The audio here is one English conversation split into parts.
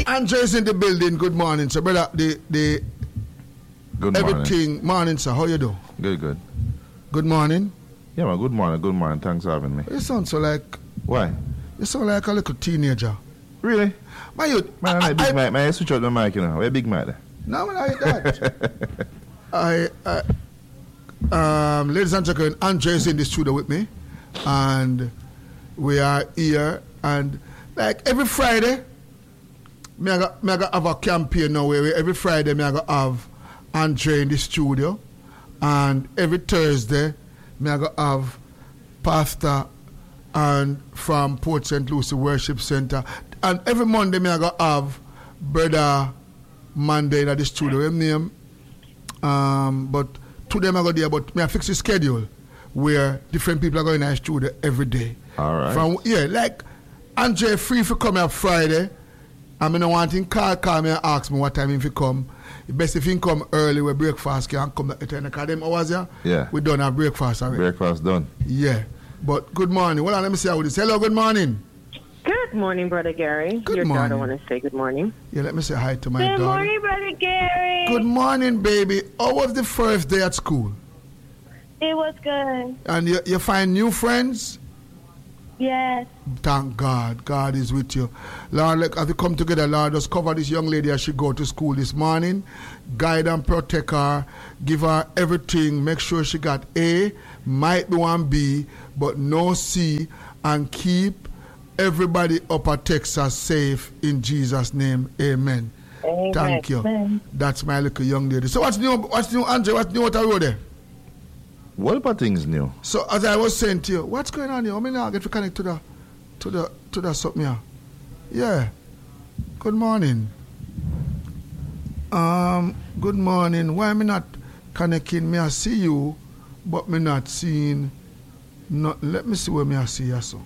Andre's in the building. Good morning, sir. Brother, the Good everything. Morning, sir. How you do? Good. Good morning. Yeah, man, good morning. Thanks for having me. You sound so like... Why? You sound like a little teenager. Really? My youth... Man, I big mic. Man, I switch out the mic, you know. Where big mic there? No, man, I that. Ladies and gentlemen, Andre is in the studio with me. And we are here. And like every Friday, me I got have a campaign now where every Friday me I got have Andre in the studio. And every Thursday, me I got have Pastor and from Port St. Lucie Worship Center. And every Monday, me I got have Brother Monday in the studio. Him name, but today I go there. But me I fix the schedule where different people are going in the studio every day. All right. Like Andre free for come up Friday. And I don't want him call me and ask me what time he come. The best if he come early with breakfast can come at 10 o'clock. Them hours here. Yeah. We done our breakfast already. Breakfast done. Yeah. But good morning. Well, let me see how it is. Hello, good morning. Good morning, Brother Gary. Good Your morning. daughter want to say good morning. Yeah, let me say hi to my Good daughter. morning, Brother Gary. Good morning, baby. How was the first day at school? It was good. And you find new friends? Yes. Thank God. God is with you. Lord, like, as we come together, Lord, just cover this young lady as she go to school this morning. Guide and protect her. Give her everything. Make sure she got A, might be one B, but no C. And keep everybody up at Texas safe in Jesus' name. Amen. Amen. Thank you. Amen. That's my little young lady. So what's new, Andre? What's new what I wrote there? What about things new? So as I was saying to you, what's going on here? I mean, I get to connect to the something here. Yeah. Good morning. Good morning. Why am I not connecting? Me I see you, but me not seeing. Not. Let me see where me I see you. So.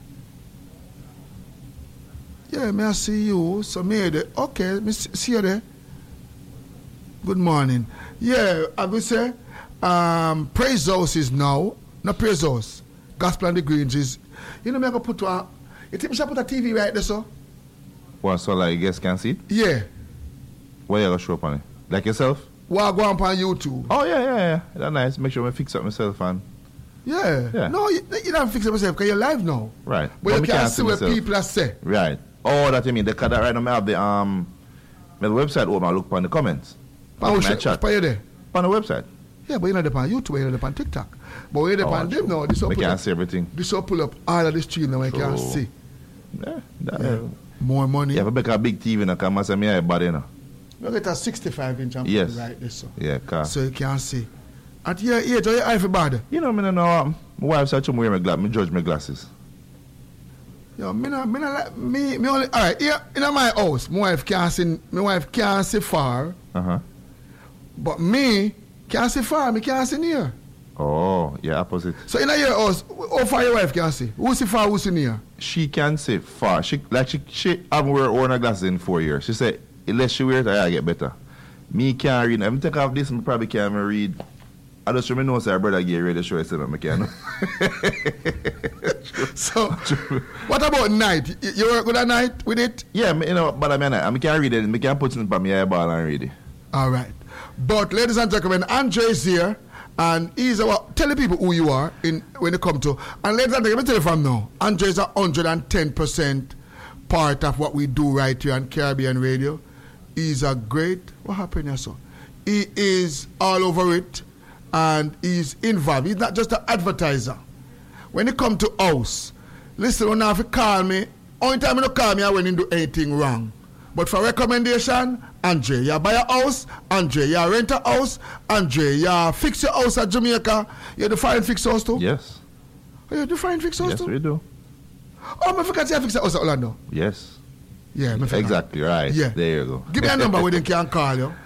Yeah, me I see you. So me there. Okay, me see you there. Good morning. Yeah, I would say. Praise House is now, not Praise House. Gospel and the Greens is, you know, me I go put a, you think me should put a TV right there, so? What, so like you guys can see it? Yeah. What you gonna show up on it? Like yourself? Well, go on YouTube. Oh, yeah. That's nice. Make sure I fix up myself and... Yeah. No, you don't fix it yourself because you're live now. Right. But you can't see what people are saying. Right. Oh, that you mean. Because right now I have the website open. I look on the comments. On the website. Yeah, but you're not on YouTube, you're not on TikTok. But when you're on them now, this will pull up. See everything. This will pull up all of the stream now, I can see. Yeah. More money. Yeah, if I make a big TV now, come and say me a body now. You get a 65-inch and yes. right there, so. Yeah, car. So you can see. At your age, are you eye for bad? You know, I don't know. My wife said to wear my glasses. Me judge my glasses. Yo, me only, all right, here in my house, my wife can't see far. Uh-huh. But me can't see far, me can't see near. Oh, yeah, opposite. So in your house, how far your wife can see? Who see far, who see near? She can see far. She haven't wear her glasses in 4 years. She said, unless she wear it, I get better. Me can't read. If I take off this, I probably can't even read. I just remember know say brother get ready to show it I can. So, what about night? You work good at night with it? Yeah, you know, but I mean, I can read it. I can put it on my eyeball and read it. All right. But, ladies and gentlemen, Andre is here, and he's about, tell the people who you are when you come to. And ladies and gentlemen, let me tell you from now, Andre is 110% part of what we do right here on Caribbean Radio. He's a great, what happened here, so? He is all over it, and he's involved. He's not just an advertiser. When you come to house, listen, when you have to call me, only time you don't call me, I won't do anything wrong. But for recommendation, Andre, you buy a house, Andre, you rent a house, Andre, you fix your house at Jamaica, you do foreign fix house too? Yes. Oh, you do foreign fix house too? Yes, we do. Oh, I forgot you fix a house at Orlando. Yes. Yeah, exactly, right. Yeah. There you go. Give me a number where they can call you.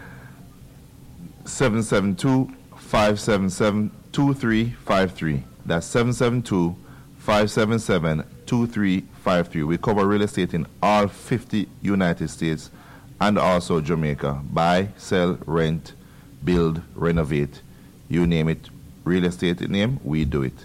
772-577-2353. That's 772-577-2353. We cover real estate in all 50 United States and also Jamaica. Buy, sell, rent, build, renovate. You name it. Real estate name, we do it.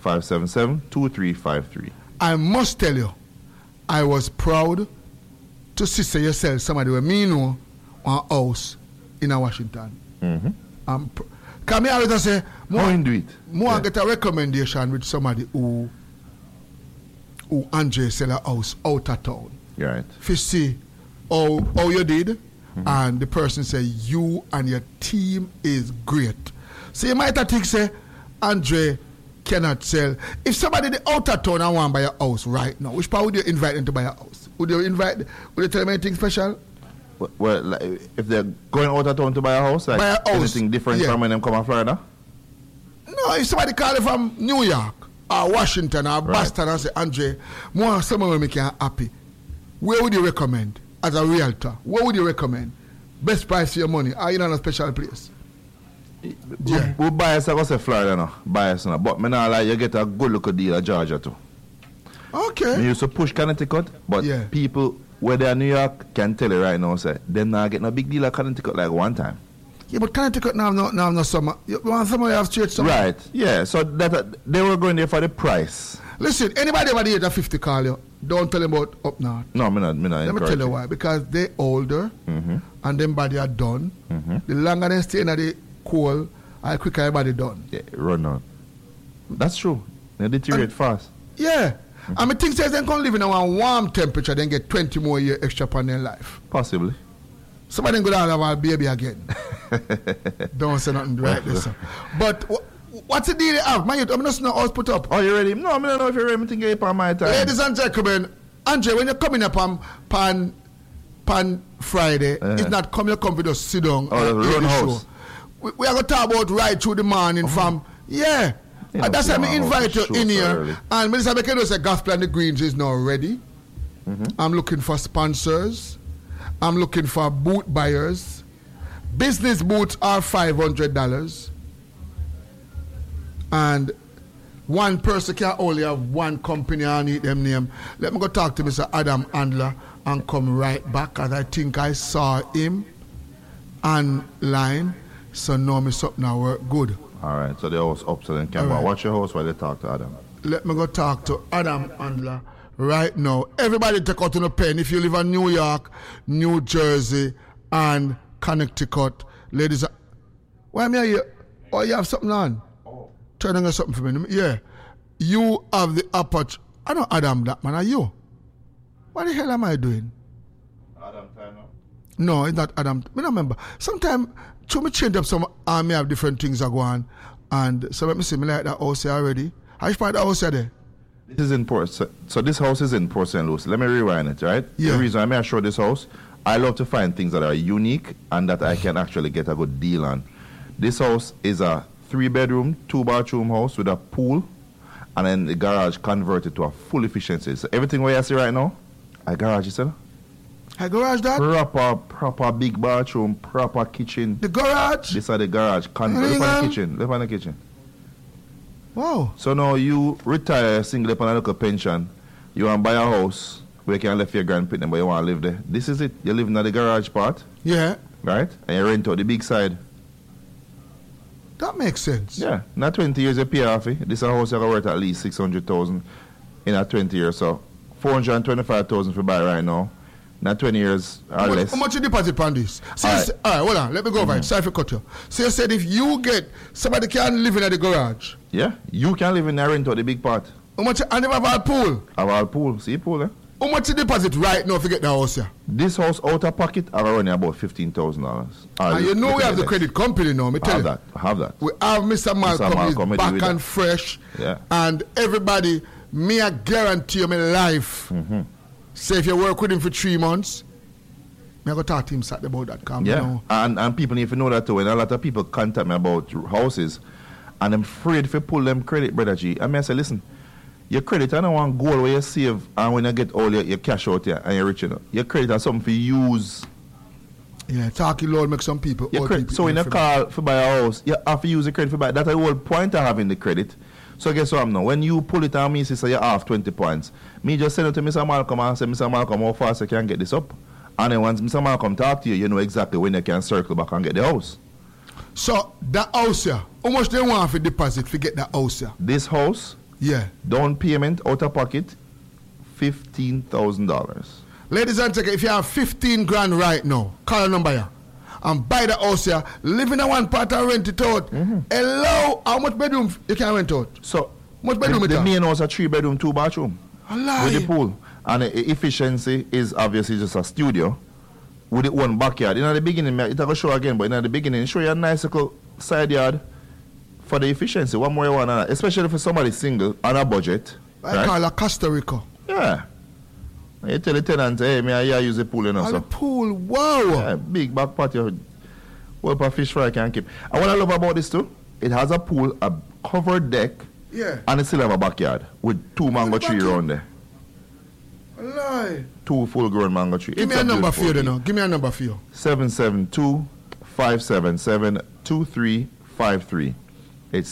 772-577-2353. I must tell you, I was proud to sister yourself somebody where me know one house in a Washington. Because me always say, How you do it? more get a recommendation with somebody who Andre sell a house out of town. You're right. If you see how you did, and the person say you and your team is great. So you might have think say, Andre cannot sell. If somebody the out of town and want to buy a house right now, which part would you invite them to buy a house? Would you tell them anything special? Well, like, if they're going out of town to buy a house, like Buy a house, anything different from when them come from Florida? No, if somebody call you from New York or Washington or Boston and say, Andre, more someone will make you happy, where would you recommend as a realtor? What would you recommend? Best price for your money? Are you in a special place? Yeah. We bias, I go say Florida no, bias no. But me not like you get a good look deal at Georgia too. Okay. Me used to push Connecticut, but people where they are New York can tell you right now say them not get no big deal at Connecticut like one time. Yeah, but Connecticut now no summer. You want summer, you have straight summer. Right. Yeah. So that they were going there for the price. Listen, anybody over the age of 50 call you, don't tell them about up north. No, me not. Let me tell you why. Because they older and them body are done. The longer they stay in the cold, the quicker their body done. Yeah, run on. That's true. They deteriorate fast. Yeah. I mean, things says they can live in a warm temperature, then get 20 more years extra upon their life. Possibly. Somebody go down and have a baby again. Don't say nothing right this. But what's the deal you have? Man, I'm not know how it's put up. Oh, you ready? No, I don't know if you're ready. I think you're on my time. Ladies and gentlemen, Andre, when you're coming up on Pan Friday, it's not come, you come with us, sit down. Oh, the run house. We are going to talk about right through the morning from, and that's why I invite you in here. Early. And Minister McKenna say Gospel and the Greens is now ready. I'm looking for sponsors. I'm looking for boot buyers. Business boots are $500. And one person can only have one company. I need them name. Let me go talk to Mr. Adam Andler and come right back, as I think I saw him online. So now me something now work good. All right, so the house up, so then can watch your house while they talk to Adam. Let me go talk to Adam Andler right now. Everybody take out on a pen. If you live in New York, New Jersey, and Connecticut, ladies, why am I here? Oh, you have something on? Turn on something for me. Yeah. You have the aperture. I know Adam that man. Are you? What the hell am I doing? Adam time now? No, it's not Adam. I don't remember. Sometimes, to me change up some, I may have different things that go on. And so let me see, me like that house here already. How you find the house here there? This is in Port. So this house is in Port St. Louis. Let me rewind it, right? Yeah. The reason I may show this house, I love to find things that are unique and that I can actually get a good deal on. This house is a 3-bedroom, 2-bathroom house with a pool, and then the garage converted to a full efficiency. So everything where you see right now, a garage, you see? A garage that? Proper big bathroom, proper kitchen. The garage? This is the garage. Look on the kitchen. Look on the kitchen. Wow. So now you retire, single up on a local pension. You want to buy a house where you can live your grandparents, but you want to live there. This is it. You live in the garage part. Yeah. Right? And you rent out the big side. That makes sense. Yeah. Not 20 years you pay off it. This house is worth at least $600,000 in a 20 years. So $425,000 for buy right now. Not 20 years or less. How much you deposit on this? So all right, hold on. Let me go over it. Sorry for cut you. So you said if you get somebody can live in the garage. Yeah. You can live in there, rent out the big part. How much? And they have a pool. Have a pool. See pool, eh? How much you deposit right now if you get the house here? This house out of pocket are running about $15,000. And you know we have the credit company now, me tell you. I have that. We have Mr. Malcolm, he's back and fresh. Yeah. And everybody, me I guarantee you my life. Say if you work with him for 3 months, I go talk to him Saturday about that. Yeah, you know. and people need to know that too. And a lot of people contact me about houses, and I'm afraid if you pull them credit, brother G. I mean, I say, listen, your credit, I don't want goal where you save, and when you get all your cash out here, and you're rich enough. Your credit is something for use. Yeah, talking Lord make some people. So when you call for buy a house, you have to use the credit for buy. That's the whole point of having the credit. So guess what now? When you pull it on me, say you're off 20 points. Me just send it to Mr. Malcolm and say, Mr. Malcolm, how fast I can get this up? And then once Mr. Malcolm talk to you, you know exactly when you can circle back and get the house. So that house here, how much they want for deposit to get that house here? This house, yeah, down payment out of pocket, $15,000. Ladies and gentlemen, if you have 15 grand right now, call a number here and buy the house here, live in a one part and rent it out. Hello, how much bedroom you can rent out? So, much bedroom the main house a 3-bedroom, 2-bathroom. With the pool. And the efficiency is obviously just a studio with its own backyard. In the beginning, it's going to show again, but in the beginning, show you a nice little side yard for the efficiency. One more you want, especially for somebody single on a budget. I call it Costa Rica. Yeah. You tell the tenant, hey, may I use the pool, you know. The pool, wow. Yeah, big back patio. Well, a fish fry can keep. And what I love about this too, it has a pool, a covered deck, and it still have a backyard with 2 mango trees around there. Lie. 2 full-grown mango trees. Give me a number for you, you know. Give me a number for you. 772-577-2353. It's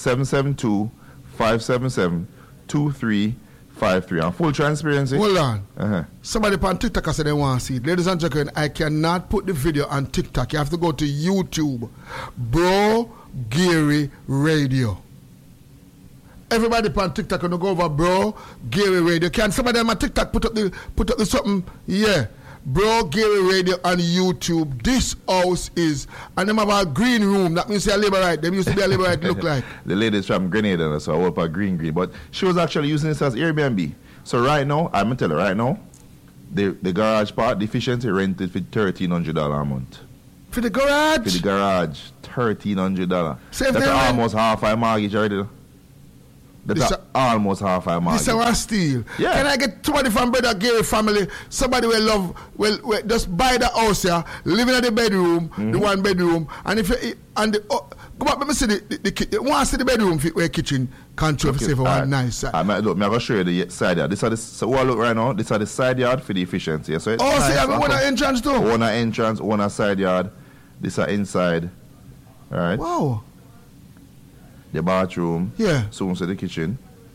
772-577-2353. And full transparency. Hold on. Somebody on TikTok said they want to see it. Ladies and gentlemen, I cannot put the video on TikTok. You have to go to YouTube. Bro Gary Radio. Everybody on TikTok gonna go over Bro Gary Radio. Can somebody on my TikTok put up the something? Yeah. Bro Gary Radio on YouTube. This house is, and them have a green room. That means they're Labourite. Them used to be a Labourite look like. The lady's from Grenada, so I hope a green. But she was actually using this as Airbnb. So right now, I'm gonna tell her right now, the garage part, the efficiency rented for $1,300 a month. For the garage? For the garage, $1,300. That's almost half a mortgage already. That's almost half a mortgage. This is our steal. Yeah. Can I get somebody from Brother Gary family? Somebody will just buy the house here, live in the bedroom, the 1 bedroom, and if you and the, come up, let me see the kitchen. Want to see the bedroom where kitchen control for one nice side. I'm going to show you the side yard. This is so what I look right now. This is the side yard for the efficiency. So it's nice. So you have one entrance too. One entrance, one side yard. This is inside. All right. Wow. The bathroom. Yeah. Soon to the kitchen.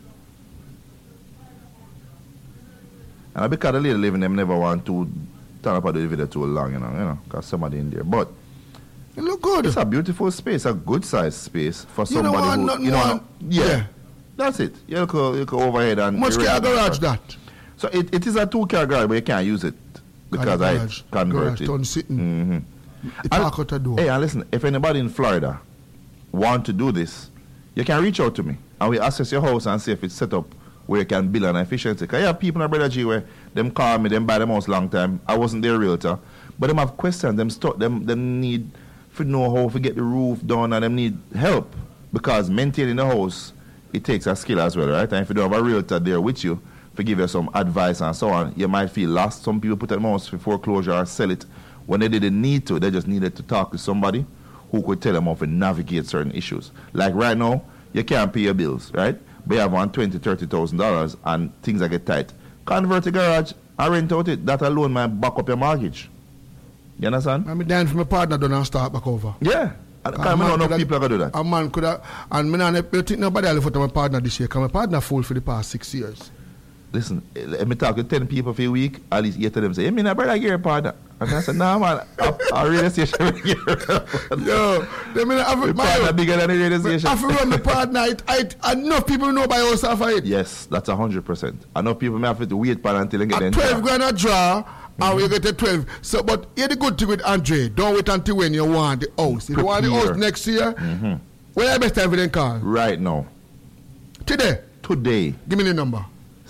And because the lady living them never want to turn up at the video too long, you know, because somebody in there. But it look good. It's a beautiful space, a good sized space for somebody yeah. That's it. You go overhead and much car garage that. So it is a 2-car garage, but you can't use it because I convert it. Sitting. Hey, and listen, if anybody in Florida want to do this, you can reach out to me and we assess your house and see if it's set up where you can build an efficiency. Because you have people in Brother G where them call me, them buy them house long time. I wasn't their realtor. But them have questions, them need to know how to get the roof done and them need help. Because maintaining the house, it takes a skill as well, right? And if you don't have a realtor there with you to give you some advice and so on, you might feel lost. Some people put their house for foreclosure or sell it when they didn't need to. They just needed to talk to somebody who could tell them how to navigate certain issues. Like right now, you can't pay your bills, right? But you have $20,000, $30,000 and things that get tight. Convert the garage and rent out it. That alone might back up your mortgage. You understand? I'm down for my partner don't start back over. Yeah. And I know enough people are going to do that. A man could have, and I don't think nobody will put my partner this year because my partner full for the past 6 years. Listen, let me talk to 10 people for a week, at least 8 of them say, hey, man, I better get a partner. And I said, nah, man, a radio station. Yo, my partner bigger than the radio station. If you run the partner, enough people know by yourself for it. Yes, that's 100%. Enough people may have to wait for until they get a 12 grand a draw, and we get a 12. So, but here's the good thing with Andre. Don't wait until when you want the house. If you want the house next year, when the best time for them call? Right now. Today? Give me the number.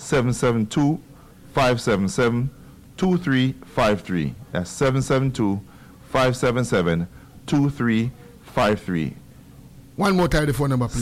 772-577-2353. That's 772-577-2353. One more time the phone number, please.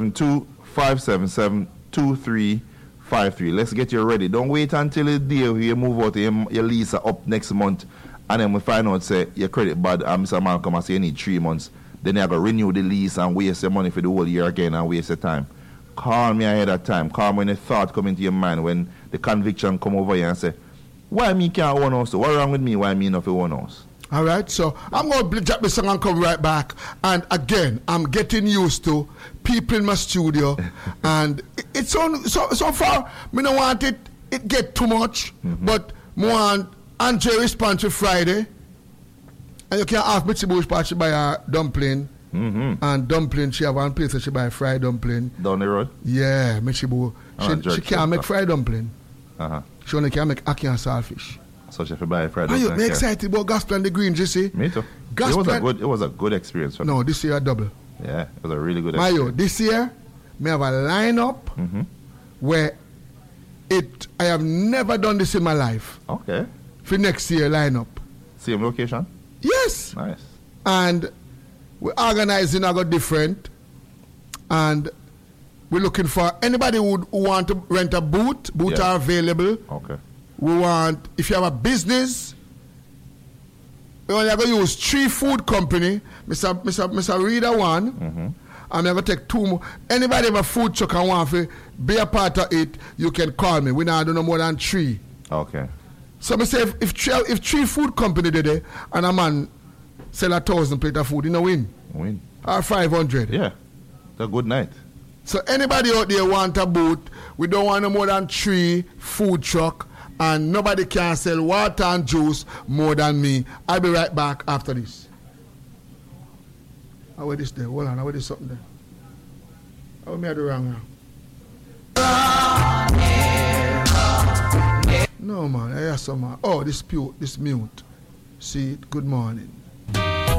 772-577-2353. Let's get you ready. Don't wait until the day you move out your lease up next month and then we find out say your credit bad and Mr. Malcolm and say you need 3 months. Then you have to renew the lease and waste your money for the whole year again and waste your time. Call me ahead of time. Call me when a thought come into your mind, when the conviction come over you and say, why me can't own house? What's wrong with me? Why me not own house? All right, so I'm going to drop the song and come right back. And again, I'm getting used to people in my studio. And it's so far, me don't want it get too much. But I want Andre response to Friday. And you can ask Mitzi Bush part she buy a dumpling. And dumpling, she have one place that she buy fried dumpling. Down the road? Yeah, Mitzi Bush. She can't make fried dumpling. She only can make ackee and saltfish. So if you buy it Friday. Are you excited about Gospel and the Greens, you see? Me too. Gospel. It was a good experience for me. No, this year a double. Yeah, it was a really good Mayo, experience. this year, me have a lineup where I have never done this in my life. Okay. For next year lineup. Same location? Yes. Nice. And we're organizing I got different. And we're looking for anybody who want to rent a booth. Booths are available. Okay. We want, if you have a business, we only going to use 3 food company. Mr. Reader one. And I'm going to take 2 more. Anybody have a food truck and want to be a part of it, you can call me. We now do no more than 3. Okay. So I say if 3 food company did it and a man sell 1,000 plate of food, you know win. Win. Or 500. Yeah. It's a good night. So anybody out there want a booth, we don't want no more than 3 food truck and nobody can sell water and juice more than me. I'll be right back after this. How is this there? Hold on, how is this something there? How may I do wrong now? No man, I hear some. Oh, this mute. See it. Good morning.